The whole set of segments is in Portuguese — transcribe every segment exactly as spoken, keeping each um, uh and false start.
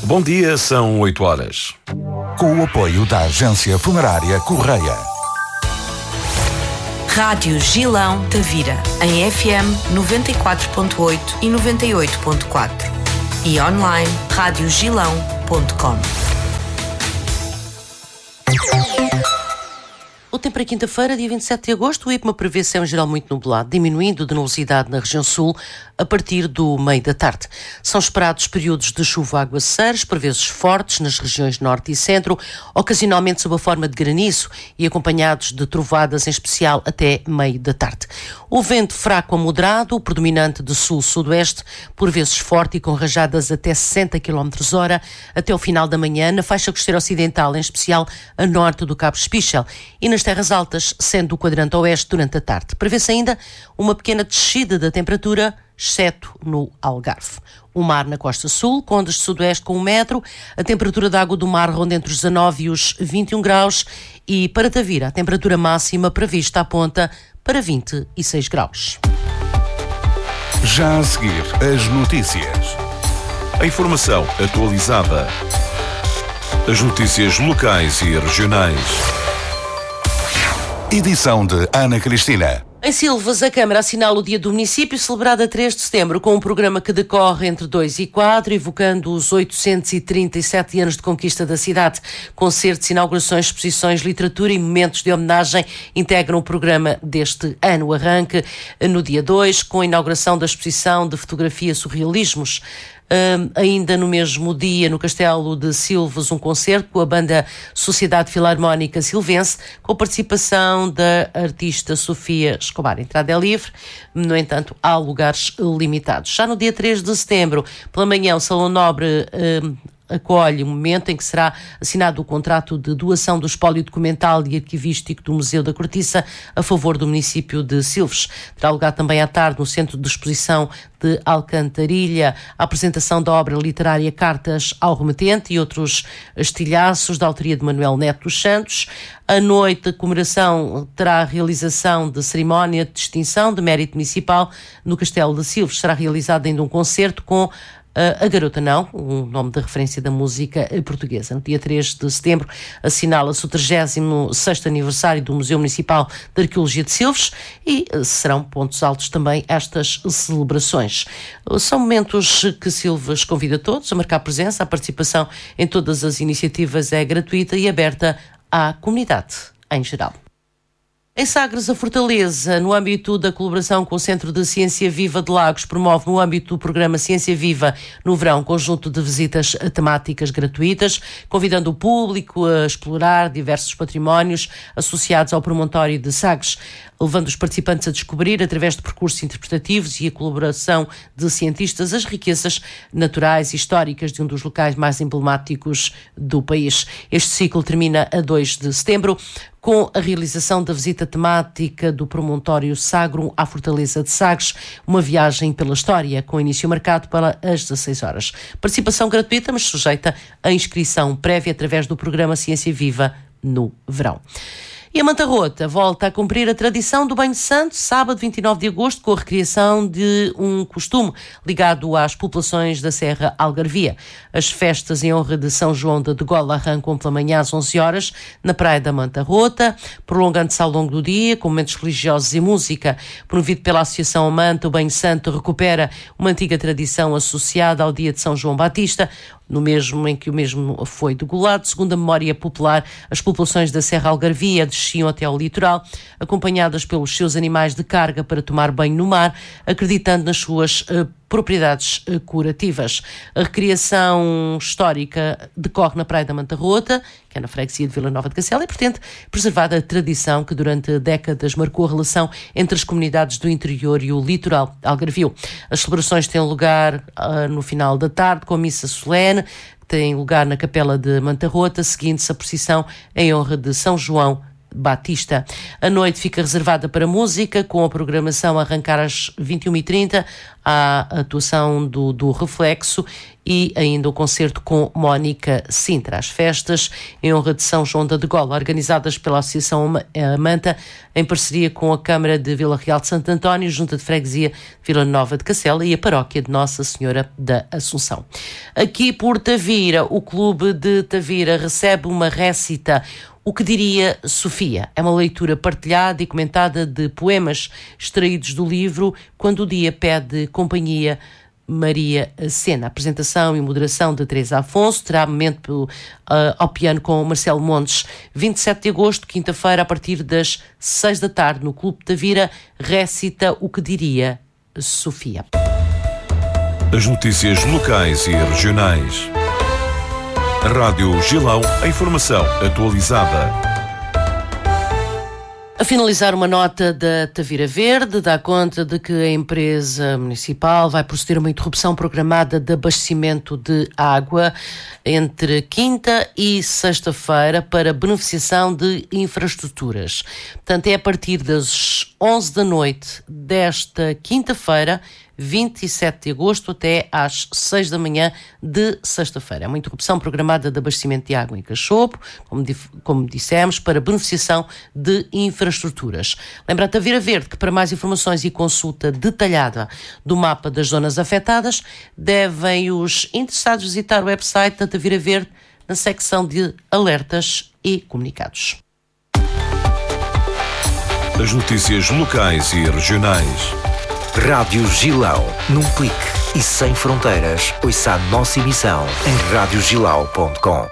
Bom dia, são oito horas. Com o apoio da Agência Funerária Correia. Rádio Gilão Tavira, em F M noventa e quatro ponto oito e noventa e oito ponto quatro e online rádio gilão ponto com. O tempo para quinta-feira, dia vinte e sete de agosto, o IPMA prevê céu em geral muito nublado, diminuindo de nubosidade na região sul a partir do meio da tarde. São esperados períodos de chuva a aguaceiros, por vezes fortes nas regiões norte e centro, ocasionalmente sob a forma de granizo e acompanhados de trovoadas, em especial até meio da tarde. O vento fraco a moderado, predominante de sul-sudoeste, por vezes forte e com rajadas até sessenta quilómetros hora, até o final da manhã, na faixa costeira ocidental, em especial a norte do Cabo Espichel, e nas terras altas, sendo o quadrante oeste durante a tarde. Prevê-se ainda uma pequena descida da temperatura, exceto no Algarve. O mar na costa sul, com ondas de sudoeste com um metro, a temperatura da água do mar ronda entre os dezanove e os vinte e um graus, e para Tavira a temperatura máxima prevista aponta para vinte e seis graus. Já a seguir, as notícias. A informação atualizada. As notícias locais e regionais. Edição de Ana Cristina. Em Silves, a Câmara assinala o Dia do Município, celebrado a três de setembro, com um programa que decorre entre dois e quatro, evocando os oitocentos e trinta e sete anos de conquista da cidade. Concertos, inaugurações, exposições, literatura e momentos de homenagem integram o programa deste ano. O arranque no dia dois, com a inauguração da exposição de fotografia Surrealismos. Um, ainda no mesmo dia, no Castelo de Silves, um concerto com a banda Sociedade Filarmónica Silvense, com participação da artista Sofia Escobar. A entrada é livre, no entanto, há lugares limitados. Já no dia três de setembro, pela manhã, o Salão Nobre um, acolhe o momento em que será assinado o contrato de doação do espólio documental e arquivístico do Museu da Cortiça a favor do município de Silves. Terá lugar também à tarde no Centro de Exposição de Alcantarilha a apresentação da obra literária Cartas ao Remetente e outros estilhaços da autoria de Manuel Neto dos Santos. À noite, a comemoração terá a realização de cerimónia de distinção de mérito municipal no Castelo de Silves. Será realizado ainda um concerto com A Garota Não, um nome de referência da música portuguesa. No dia três de setembro assinala-se o trigésimo sexto aniversário do Museu Municipal de Arqueologia de Silves e serão pontos altos também estas celebrações. São momentos que Silves convida todos a marcar presença. A participação em todas as iniciativas é gratuita e aberta à comunidade em geral. Em Sagres, a Fortaleza, no âmbito da colaboração com o Centro de Ciência Viva de Lagos, promove no âmbito do programa Ciência Viva no verão um conjunto de visitas temáticas gratuitas, convidando o público a explorar diversos patrimónios associados ao promontório de Sagres, levando os participantes a descobrir, através de percursos interpretativos e a colaboração de cientistas, as riquezas naturais e históricas de um dos locais mais emblemáticos do país. Este ciclo termina a dois de setembro, com a realização da visita temática do promontório Sagrum à Fortaleza de Sagres, uma viagem pela história, com início marcado para as dezasseis horas. Participação gratuita, mas sujeita à inscrição prévia através do programa Ciência Viva no verão. E a Manta Rota volta a cumprir a tradição do Banho Santo, sábado vinte e nove de agosto, com a recriação de um costume ligado às populações da Serra Algarvia. As festas em honra de São João de Degola arrancam pela manhã às onze horas na Praia da Manta Rota, prolongando-se ao longo do dia com momentos religiosos e música. Promovido pela Associação Amanta, o Banho Santo recupera uma antiga tradição associada ao dia de São João Batista, no mesmo em que o mesmo foi degolado. Segundo a memória popular, as populações da Serra Algarvia desciam até ao litoral, acompanhadas pelos seus animais de carga para tomar banho no mar, acreditando nas suas uh, propriedades uh, curativas. A recriação histórica decorre na Praia da Manta Rota, que é na freguesia de Vila Nova de Cacela, e pretende preservar a tradição que durante décadas marcou a relação entre as comunidades do interior e o litoral algarvio. As celebrações têm lugar uh, no final da tarde, com a missa solene, que tem lugar na Capela de Manta Rota, seguindo-se a procissão em honra de São João Batista. A noite fica reservada para música, com a programação a arrancar às vinte e uma e trinta, a atuação do, do Reflexo e ainda o concerto com Mónica Sintra. As festas em honra de São João da Degola, organizadas pela Associação Manta, em parceria com a Câmara de Vila Real de Santo António, Junta de Freguesia de Vila Nova de Cacela e a Paróquia de Nossa Senhora da Assunção. Aqui por Tavira, o Clube de Tavira recebe uma récita, O que diria Sofia? É uma leitura partilhada e comentada de poemas extraídos do livro Quando o Dia Pede Companhia, Maria Sena. Apresentação e moderação de Teresa Afonso. Terá momento uh, ao piano com Marcelo Montes. vinte e sete de agosto, quinta-feira, a partir das seis da tarde, no Clube de Tavira, récita O que diria Sofia. As notícias locais e regionais. Rádio Gilão, a informação atualizada. A finalizar, uma nota da Tavira Verde dá conta de que a empresa municipal vai proceder a uma interrupção programada de abastecimento de água entre quinta e sexta-feira para beneficiação de infraestruturas. Portanto, é a partir das onze da noite desta quinta-feira, vinte e sete de agosto, até às seis da manhã de sexta-feira. É uma interrupção programada de abastecimento de água em Cachopo, como, como dissemos, para beneficiação de infraestruturas. Lembra a Tavira Verde que, para mais informações e consulta detalhada do mapa das zonas afetadas, devem os interessados visitar o website da Tavira Verde na secção de alertas e comunicados. As notícias locais e regionais. Rádio Gilão, num clique e sem fronteiras. Ouça a nossa emissão em rádio gilau ponto com.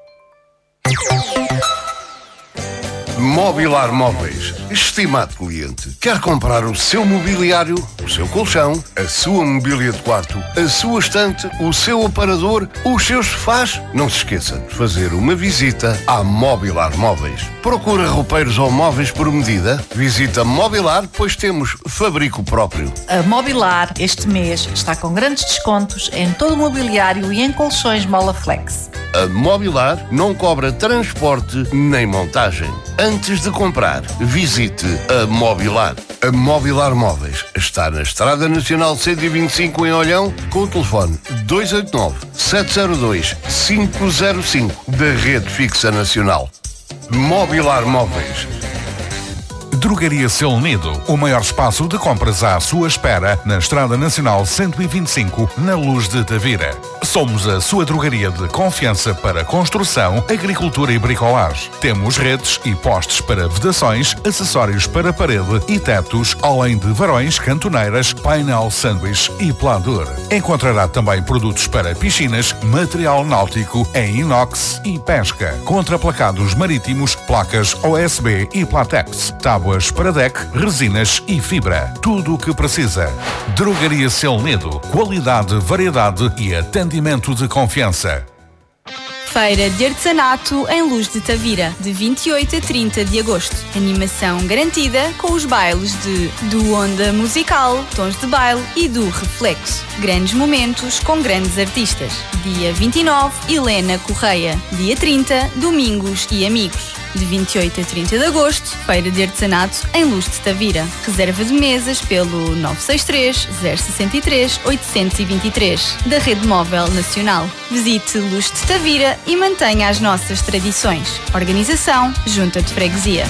Mobilar Móveis. Estimado cliente, quer comprar o seu mobiliário, o seu colchão, a sua mobília de quarto, a sua estante, o seu aparador, os seus sofás? Não se esqueça de fazer uma visita à Mobilar Móveis. Procura roupeiros ou móveis por medida? Visita Mobilar, pois temos fabrico próprio. A Mobilar este mês está com grandes descontos em todo o mobiliário e em colchões Molaflex. A Mobilar não cobra transporte nem montagem. Antes de comprar, visite a Mobilar. A Mobilar Móveis está na Estrada Nacional cento e vinte e cinco em Olhão, com o telefone dois oito nove, sete zero dois, cinco zero cinco da Rede Fixa Nacional. Mobilar Móveis. Drogaria Seu Nido, o maior espaço de compras à sua espera, na Estrada Nacional cento e vinte e cinco, na Luz de Tavira. Somos a sua drogaria de confiança para construção, agricultura e bricolagem. Temos redes e postes para vedações, acessórios para parede e tetos, além de varões, cantoneiras, painel sanduíche e pladur. Encontrará também produtos para piscinas, material náutico em inox e pesca, contraplacados marítimos, placas O S B e Platex, tábuas para deck, resinas e fibra. Tudo o que precisa. Drogaria Seu Nido. Qualidade, variedade e atendimento de confiança. Feira de Artesanato em Luz de Tavira, de vinte e oito a trinta de agosto. Animação garantida com os bailes de do Onda Musical, Tons de Baile e do Reflexo. Grandes momentos com grandes artistas. Dia vinte e nove, Helena Correia. Dia trinta, Domingos e Amigos. De vinte e oito a trinta de agosto, Feira de Artesanato em Luz de Tavira. Reserva de mesas pelo nove seis três, zero seis três, oito dois três da Rede Móvel Nacional. Visite Luz de Tavira e mantenha as nossas tradições. Organização Junta de Freguesia.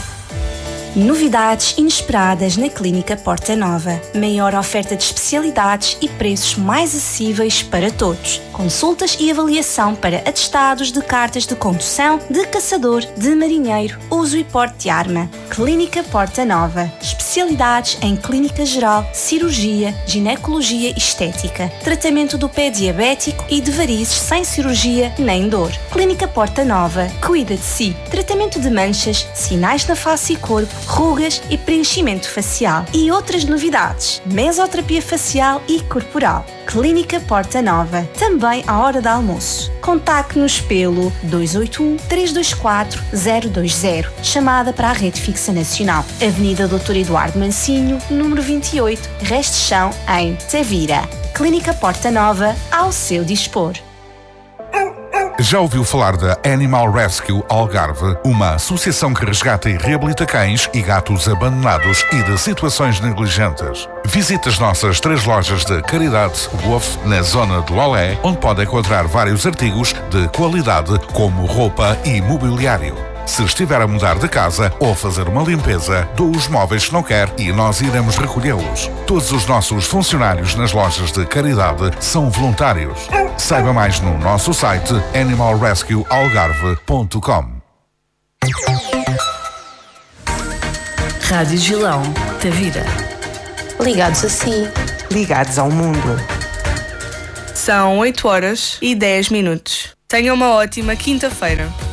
Novidades inesperadas na Clínica Porta Nova. Maior oferta de especialidades e preços mais acessíveis para todos. Consultas e avaliação para atestados de cartas de condução, de caçador, de marinheiro, uso e porte de arma. Clínica Porta Nova. Especialidades em clínica geral, cirurgia, ginecologia e estética. Tratamento do pé diabético e de varizes sem cirurgia nem dor. Clínica Porta Nova. Cuida de si. Tratamento de manchas, sinais na face e corpo, rugas e preenchimento facial. E outras novidades. Mesoterapia facial e corporal. Clínica Porta Nova. Também à hora de almoço. Contacte-nos pelo dois oito um, três dois quatro, zero dois zero. Chamada para a Rede Fixa Nacional. Avenida doutor Eduardo Mancinho, número vinte e oito, Resto de Chão, em Tavira. Clínica Porta Nova, ao seu dispor. Já ouviu falar da Animal Rescue Algarve, uma associação que resgata e reabilita cães e gatos abandonados e de situações negligentes? Visite as nossas três lojas de caridade Wolf na zona do Olé, onde pode encontrar vários artigos de qualidade como roupa e mobiliário. Se estiver a mudar de casa ou a fazer uma limpeza, doe os móveis que não quer e nós iremos recolhê-los. Todos os nossos funcionários nas lojas de caridade são voluntários. Saiba mais no nosso site animal rescue algarve ponto com. Rádio Gilão, Tavira. Ligados a si. Ligados ao mundo. São oito horas e dez minutos. Tenha uma ótima quinta-feira.